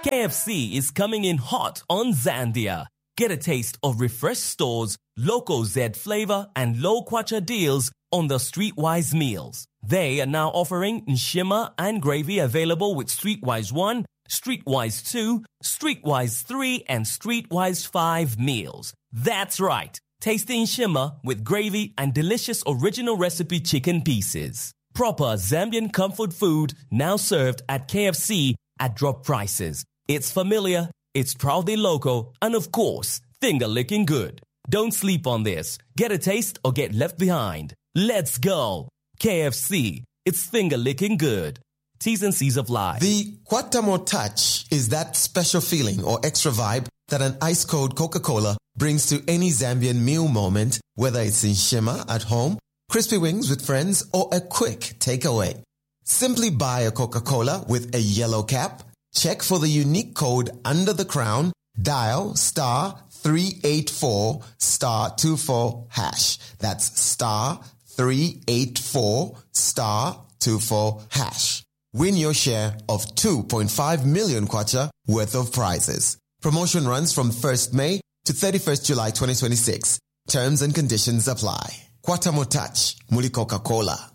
KFC is coming in hot on Zandia. Get a taste of refreshed stores, local Z flavor, and low kwacha deals on the Streetwise meals. They are now offering nshima and gravy available with Streetwise 1, Streetwise 2, Streetwise 3, and Streetwise 5 meals. That's right, tasty nshima with gravy and delicious original recipe chicken pieces. Proper Zambian comfort food now served at KFC at drop prices. It's familiar, it's proudly local, and of course, finger-licking good. Don't sleep on this. Get a taste or get left behind. Let's go. KFC. It's finger-licking good. T's and C's apply. The Kwatamo touch is that special feeling or extra vibe that an ice-cold Coca-Cola brings to any Zambian meal moment, whether it's in Shima at home, crispy wings with friends, or a quick takeaway. Simply buy a Coca-Cola with a yellow cap, check for the unique code under the crown, dial *384*24#. That's *384*24#. Win your share of 2.5 million kwacha worth of prizes. Promotion runs from 1st May to 31st July 2026. Terms and conditions apply. Kwatamo Touch, Muli Coca-Cola.